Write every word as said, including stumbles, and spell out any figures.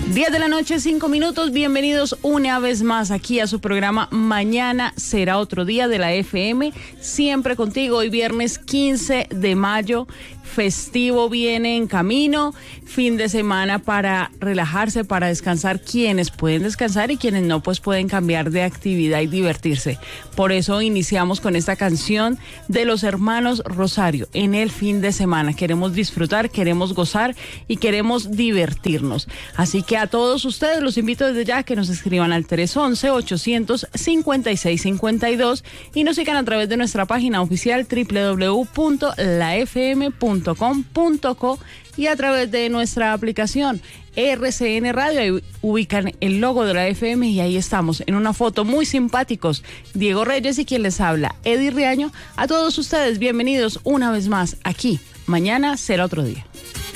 diez de la noche, cinco minutos. Bienvenidos una vez más aquí a su programa Mañana será otro día de la F M. Siempre contigo, hoy viernes quince de mayo. Festivo viene en camino, fin de semana para relajarse, para descansar. Quienes pueden descansar y quienes no, pues pueden cambiar de actividad y divertirse. Por eso iniciamos con esta canción de los hermanos Rosario. En el fin de semana queremos disfrutar, queremos gozar y queremos divertirnos. Así que a todos ustedes los invito desde ya a que nos escriban al tres once, ochocientos cincuenta y seis cincuenta y dos y nos sigan a través de nuestra página oficial doble u doble u doble u punto la f m punto com punto co y a través de nuestra aplicación R C N Radio. Ahí ubican el logo de la F M y ahí estamos en una foto muy simpáticos. Diego Reyes y quien les habla, Eddie Riaño. A todos ustedes, bienvenidos una vez más aquí. Mañana será otro día.